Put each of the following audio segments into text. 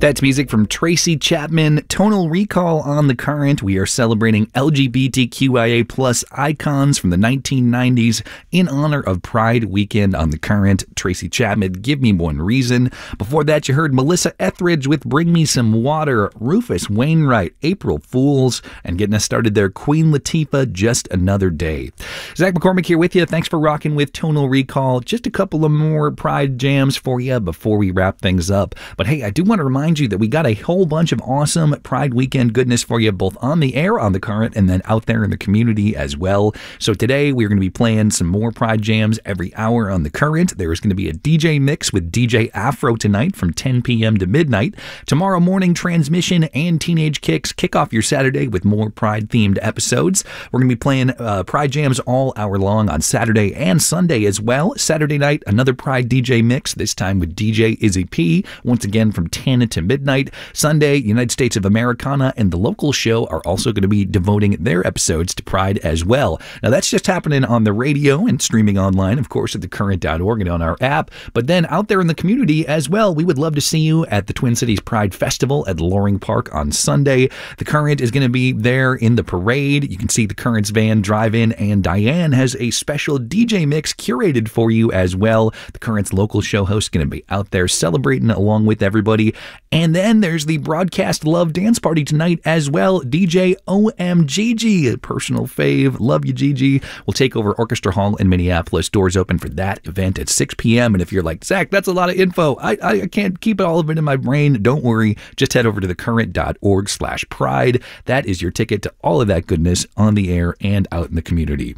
That's music from Tracy Chapman. Tonal Recall on the Current. We are celebrating LGBTQIA plus icons from the 1990s in honor of Pride Weekend on the Current. Tracy Chapman, Give Me One Reason. Before that, you heard Melissa Etheridge with Bring Me Some Water, Rufus Wainwright, April Fools, and getting us started there, Queen Latifah, Just Another Day. Zach McCormick here with you. Thanks for rocking with Tonal Recall. Just a couple of more Pride jams for you before we wrap things up. But hey, I do want to remind you that we got a whole bunch of awesome Pride Weekend goodness for you, both on the air on the Current and then out there in the community as well. So today we're going to be playing some more Pride jams every hour on the Current. There's going to be a DJ mix with DJ Afro tonight from 10 p.m. to midnight. Tomorrow morning, Transmission and Teenage Kicks kick off your Saturday with more Pride-themed episodes. We're going to be playing Pride jams all hour long on Saturday and Sunday as well. Saturday night, another Pride DJ mix, this time with DJ Izzy P, once again from 10 to midnight. Sunday, United States of Americana and The Local Show are also going to be devoting their episodes to Pride as well. Now, that's just happening on the radio and streaming online, of course, at thecurrent.org and on our app. But then out there in the community as well, we would love to see you at the Twin Cities Pride Festival at Loring Park on Sunday. The Current is going to be there in the parade. You can see the Current's van drive in, and Diane has a special DJ mix curated for you as well. The Current's Local Show host is going to be out there celebrating along with everybody. And then there's the Broadcast Love Dance Party tonight as well. DJ OMGG, a personal fave. Love you, Gigi. Will take over Orchestra Hall in Minneapolis. Doors open for that event at 6 p.m. And if you're like, Zach, that's a lot of info. I can't keep all of it in my brain. Don't worry. Just head over to thecurrent.org/pride. That is your ticket to all of that goodness on the air and out in the community.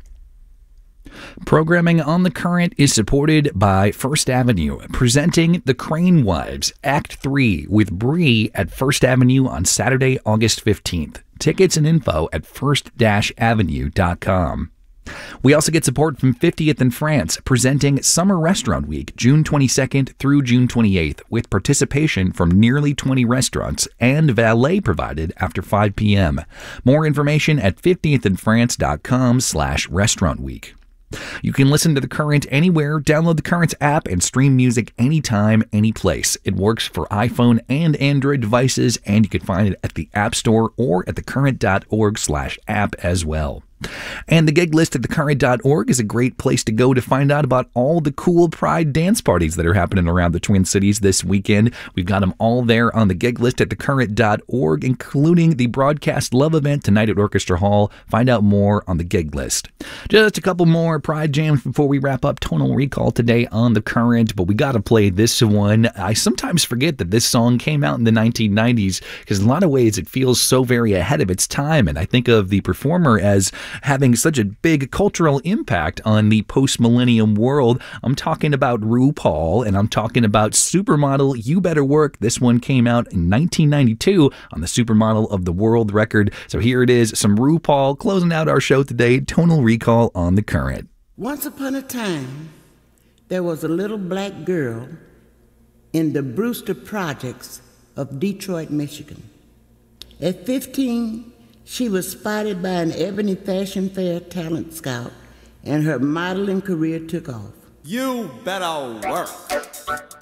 Programming on the Current is supported by First Avenue, presenting The Crane Wives, Act 3 with Bree at First Avenue on Saturday, August 15th. Tickets and info at first-avenue.com. We also get support from 50th in France, presenting Summer Restaurant Week, June 22nd through June 28th, with participation from nearly 20 restaurants and valet provided after 5 p.m. More information at 50thinfrance.com/restaurant week. You can listen to The Current anywhere, download The Current's app, and stream music anytime, anyplace. It works for iPhone and Android devices, and you can find it at the App Store or at thecurrent.org/app as well. And the gig list at thecurrent.org is a great place to go to find out about all the cool Pride dance parties that are happening around the Twin Cities this weekend. We've got them all there on the gig list at thecurrent.org, including the Broadcast Love event tonight at Orchestra Hall. Find out more on the gig list. Just a couple more Pride jams before we wrap up Tonal Recall today on the Current, but we got to play this one. I sometimes forget that this song came out in the 1990s because in a lot of ways it feels so very ahead of its time, and I think of the performer as having such a big cultural impact on the post-millennium world. I'm talking about RuPaul, and I'm talking about Supermodel You Better Work. This one came out in 1992 on the Supermodel of the World record. So here it is, some RuPaul closing out our show today, Tonal Recall on the Current. Once upon a time, there was a little black girl in the Brewster Projects of Detroit, Michigan. At 15, she was spotted by an Ebony Fashion Fair talent scout, and her modeling career took off. You better work.